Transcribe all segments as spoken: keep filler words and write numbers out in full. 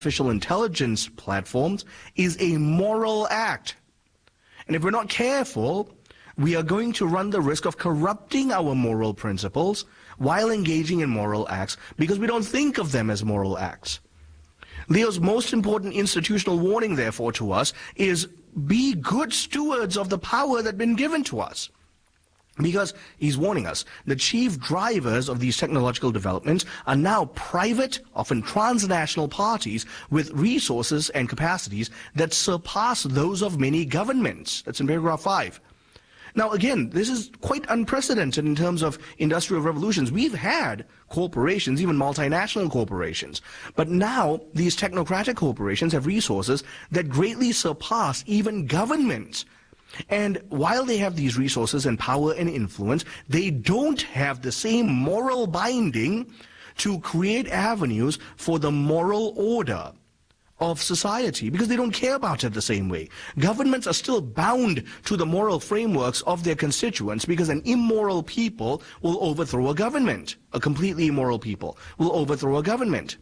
artificial intelligence platforms is a moral act. And if we're not careful, we are going to run the risk of corrupting our moral principles while engaging in moral acts because we don't think of them as moral acts. Leo's most important institutional warning, therefore, to us is be good stewards of the power that's been given to us. Because he's warning us, the chief drivers of these technological developments are now private, often transnational parties with resources and capacities that surpass those of many governments. That's in paragraph five. Now, again, this is quite unprecedented in terms of industrial revolutions. We've had corporations, even multinational corporations, but now these technocratic corporations have resources that greatly surpass even governments. And while they have these resources and power and influence, they don't have the same moral binding to create avenues for the moral order of society because they don't care about it the same way. Governments are still bound to the moral frameworks of their constituents because an immoral people will overthrow a government. A completely immoral people will overthrow a government.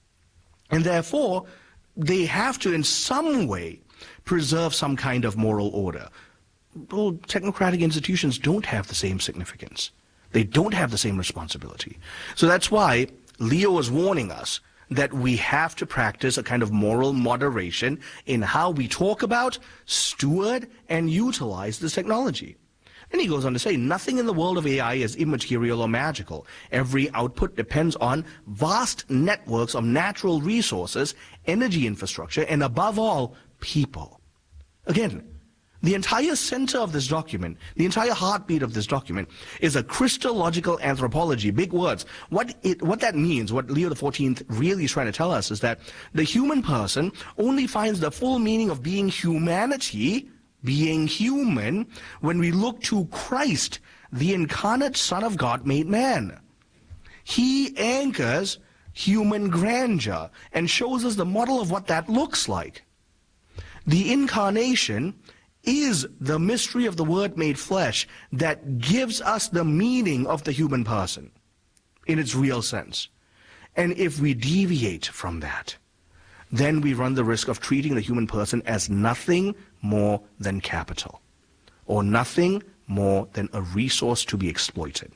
And therefore, they have to in some way preserve some kind of moral order. Well, technocratic institutions don't have the same significance. They don't have the same responsibility. So that's why Leo is warning us that we have to practice a kind of moral moderation in how we talk about, steward, and utilize this technology. And he goes on to say, nothing in the world of A I is immaterial or magical. Every output depends on vast networks of natural resources, energy infrastructure, and above all, people. Again, the entire center of this document, the entire heartbeat of this document is a Christological anthropology, big words. What it, what that means, what Leo the fourteenth really is trying to tell us is that the human person only finds the full meaning of being humanity, being human, when we look to Christ, the incarnate Son of God made man. He anchors human grandeur and shows us the model of what that looks like. The incarnation is the mystery of the Word made flesh that gives us the meaning of the human person in its real sense. And if we deviate from that, then we run the risk of treating the human person as nothing more than capital, or nothing more than a resource to be exploited.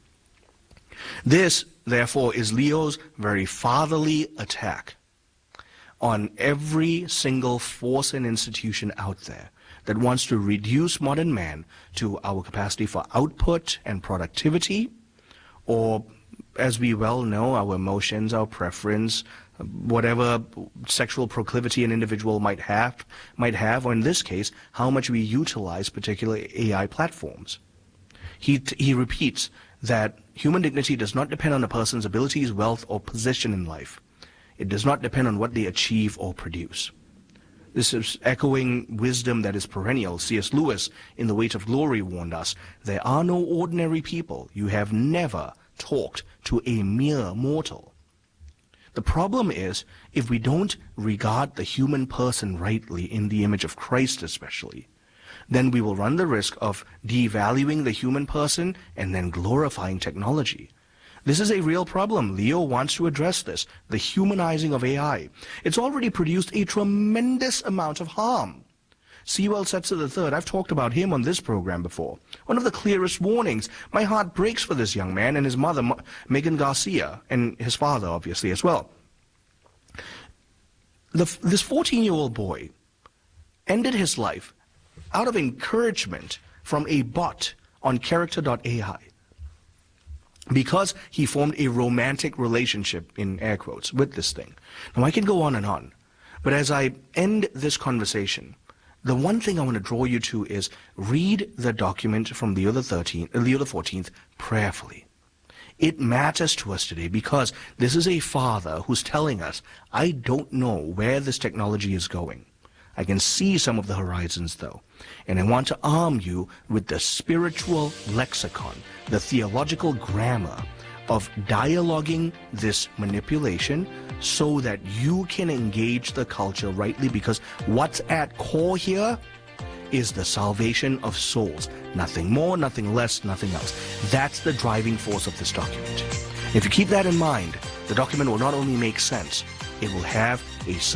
This, therefore, is Leo's very fatherly attack on every single force and institution out there that wants to reduce modern man to our capacity for output and productivity, or, as we well know, our emotions, our preference, whatever sexual proclivity an individual might have, might have, or in this case, how much we utilize particular A I platforms. He, he repeats that human dignity does not depend on a person's abilities, wealth, or position in life. It does not depend on what they achieve or produce. This is echoing wisdom that is perennial. C S Lewis, in The Weight of Glory, warned us, there are no ordinary people. You have never talked to a mere mortal. The problem is, if we don't regard the human person rightly, in the image of Christ especially, then we will run the risk of devaluing the human person and then glorifying technology. This is a real problem. Leo wants to address this, the humanizing of A I. It's already produced a tremendous amount of harm. Sewell Setzer the third, I've talked about him on this program before. One of the clearest warnings. My heart breaks for this young man and his mother, Megan Garcia, and his father, obviously, as well. The, this fourteen-year-old boy ended his life out of encouragement from a bot on character dot A I. Because he formed a romantic relationship, in air quotes, with this thing. Now, I can go on and on, but as I end this conversation, the one thing I want to draw you to is read the document from Leo the thirteenth, Leo the fourteenth prayerfully. It matters to us today because this is a father who's telling us, I don't know where this technology is going. I can see some of the horizons, though, and I want to arm you with the spiritual lexicon, the theological grammar of dialoguing this manipulation so that you can engage the culture rightly, because what's at core here is the salvation of souls. Nothing more, nothing less, nothing else. That's the driving force of this document. If you keep that in mind, the document will not only make sense, it will have a